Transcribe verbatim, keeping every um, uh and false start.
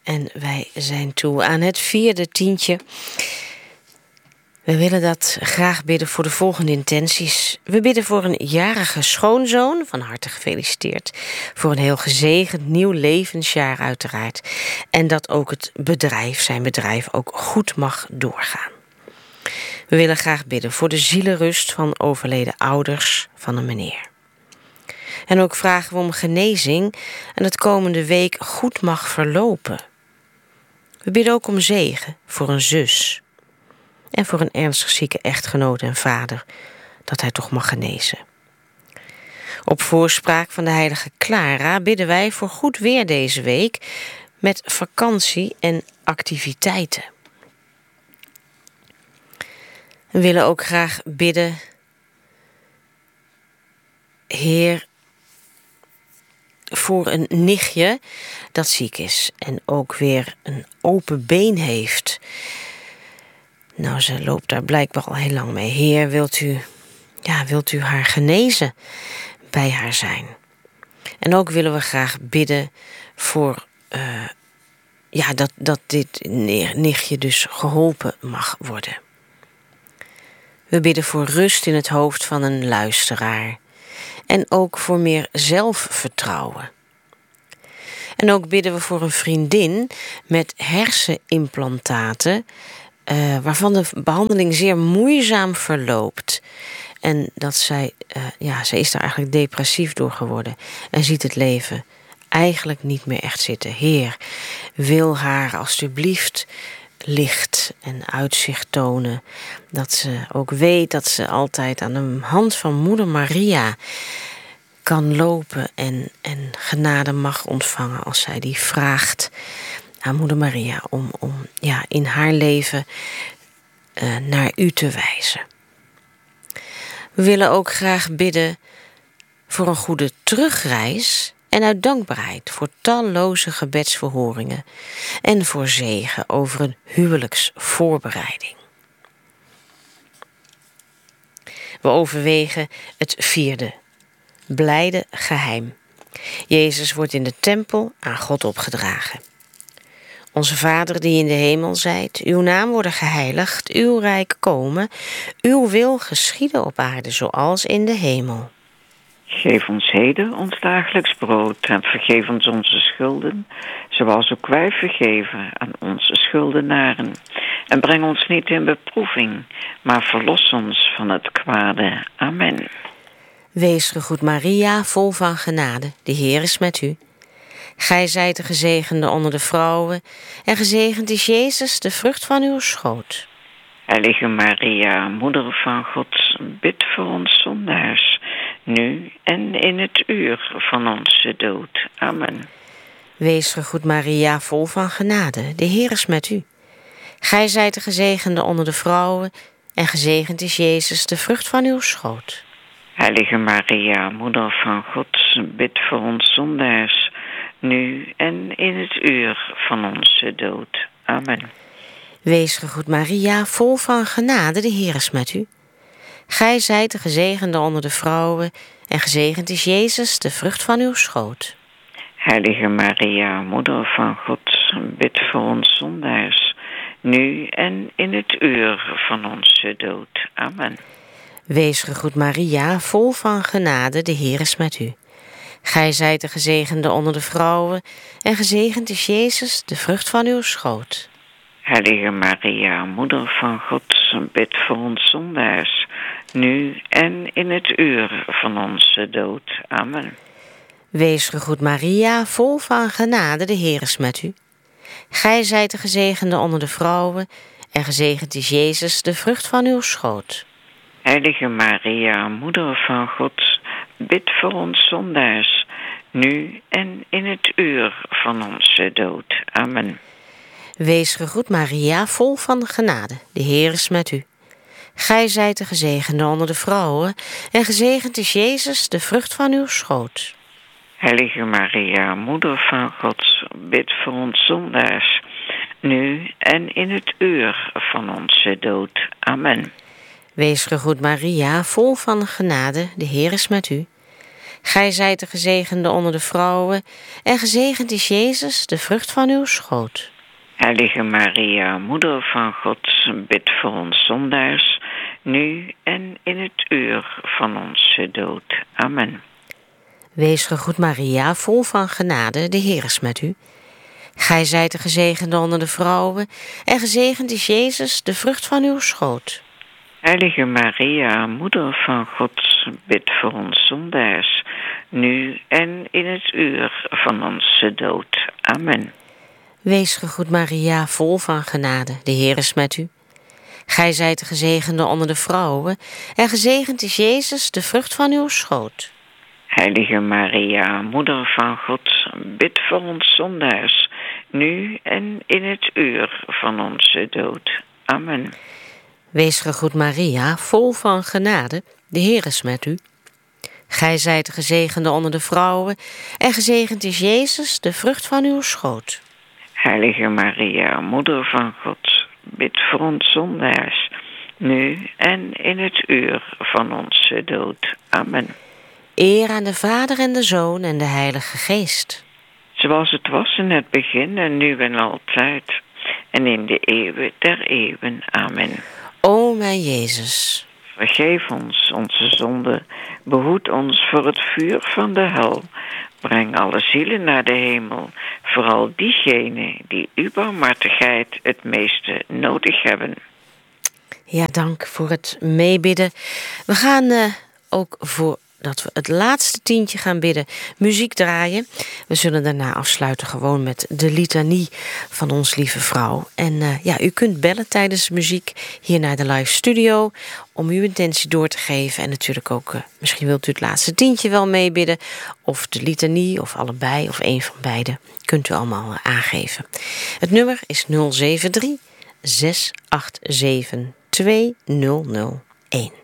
En wij zijn toe aan het vierde tientje. We willen dat graag bidden voor de volgende intenties. We bidden voor een jarige schoonzoon, van harte gefeliciteerd. Voor een heel gezegend nieuw levensjaar uiteraard. En dat ook het bedrijf, zijn bedrijf, ook goed mag doorgaan. We willen graag bidden voor de zielenrust van overleden ouders van een meneer. En ook vragen we om genezing en het komende week goed mag verlopen. We bidden ook om zegen voor een zus. En voor een ernstig zieke echtgenoot en vader, dat hij toch mag genezen. Op voorspraak van de heilige Clara bidden wij voor goed weer deze week met vakantie en activiteiten. We willen ook graag bidden, Heer, voor een nichtje dat ziek is en ook weer een open been heeft. Nou, ze loopt daar blijkbaar al heel lang mee. Heer, wilt u, ja, wilt u haar genezen, bij haar zijn? En ook willen we graag bidden voor uh, ja, dat, dat dit nichtje dus geholpen mag worden. We bidden voor rust in het hoofd van een luisteraar. En ook voor meer zelfvertrouwen. En ook bidden we voor een vriendin met hersenimplantaten, Uh, waarvan de behandeling zeer moeizaam verloopt. En dat zij, uh, ja, zij is daar eigenlijk depressief door geworden. En ziet het leven eigenlijk niet meer echt zitten. Heer, wil haar alstublieft licht en uitzicht tonen. Dat ze ook weet dat ze altijd aan de hand van moeder Maria kan lopen en, en genade mag ontvangen als zij die vraagt aan moeder Maria om, om ja, in haar leven uh, naar u te wijzen. We willen ook graag bidden voor een goede terugreis en uit dankbaarheid voor talloze gebedsverhoringen en voor zegen over een huwelijksvoorbereiding. We overwegen het vierde, blijde geheim. Jezus wordt in de tempel aan God opgedragen. Onze Vader die in de hemel zijt, uw naam worden geheiligd, uw rijk komen, uw wil geschieden op aarde zoals in de hemel. Geef ons heden ons dagelijks brood en vergeef ons onze schulden, zoals ook wij vergeven aan onze schuldenaren. En breng ons niet in beproeving, maar verlos ons van het kwade. Amen. Wees gegroet Maria, vol van genade, de Heer is met u. Gij zijt de gezegende onder de vrouwen, en gezegend is Jezus, de vrucht van uw schoot. Heilige Maria, moeder van God, bid voor ons zondaars, nu en in het uur van onze dood. Amen. Wees gegroet Maria, vol van genade, de Heer is met u. Gij zijt de gezegende onder de vrouwen, en gezegend is Jezus, de vrucht van uw schoot. Heilige Maria, moeder van God, bid voor ons zondaars, nu en in het uur van onze dood. Amen. Wees gegroet Maria, vol van genade, de Heer is met u. Gij zijt de gezegende onder de vrouwen, en gezegend is Jezus, de vrucht van uw schoot. Heilige Maria, moeder van God, bid voor ons zondaars, nu en in het uur van onze dood. Amen. Wees gegroet Maria, vol van genade, de Heer is met u. Gij zijt de gezegende onder de vrouwen, en gezegend is Jezus, de vrucht van uw schoot. Heilige Maria, moeder van God, bid voor ons zondaars, nu en in het uur van onze dood. Amen. Wees gegroet Maria, vol van genade, de Heer is met u. Gij zijt de gezegende onder de vrouwen, en gezegend is Jezus, de vrucht van uw schoot. Heilige Maria, moeder van God, bid voor ons zondaars, nu en in het uur van onze dood. Amen. Wees gegroet Maria, vol van genade, de Heer is met u. Gij zijt de gezegende onder de vrouwen, en gezegend is Jezus, de vrucht van uw schoot. Heilige Maria, moeder van God, bid voor ons zondaars, nu en in het uur van onze dood. Amen. Wees gegroet Maria, vol van genade, de Heer is met u. Gij zijt de gezegende onder de vrouwen, en gezegend is Jezus, de vrucht van uw schoot. Heilige Maria, Moeder van God, bid voor ons zondaars, nu en in het uur van onze dood. Amen. Wees gegroet Maria, vol van genade, de Heer is met u. Gij zijt de gezegende onder de vrouwen, en gezegend is Jezus, de vrucht van uw schoot. Heilige Maria, Moeder van God, bid voor ons zondaars, nu en in het uur van onze dood. Amen. Wees gegroet Maria, vol van genade, de Heer is met u. Gij zijt de gezegende onder de vrouwen, en gezegend is Jezus, de vrucht van uw schoot. Heilige Maria, Moeder van God, bid voor ons zondaars, nu en in het uur van onze dood. Amen. Wees gegroet Maria, vol van genade, de Heer is met u. Gij zijt de gezegende onder de vrouwen, en gezegend is Jezus, de vrucht van uw schoot. Heilige Maria, Moeder van God, bid voor ons zondaars, nu en in het uur van onze dood. Amen. Eer aan de Vader en de Zoon en de Heilige Geest. Zoals het was in het begin en nu en altijd, en in de eeuwen der eeuwen. Amen. O mijn Jezus, vergeef ons onze zonden, behoed ons voor het vuur van de hel. Breng alle zielen naar de hemel, vooral diegenen die uw barmhartigheid het meeste nodig hebben. Ja, dank voor het meebidden. We gaan uh, ook voor dat we het laatste tientje gaan bidden, muziek draaien. We zullen daarna afsluiten gewoon met de litanie van ons lieve vrouw. En uh, ja, u kunt bellen tijdens de muziek hier naar de live studio om uw intentie door te geven. En natuurlijk ook, uh, misschien wilt u het laatste tientje wel meebidden, of de litanie, of allebei, of een van beide. Kunt u allemaal uh, aangeven. Het nummer is nul zeven drie, zes acht zeven, twee nul nul een.